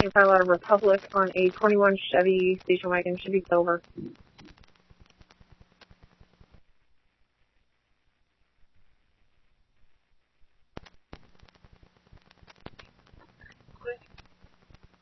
file out of Republic on a 21 Chevy station wagon. Should be silver.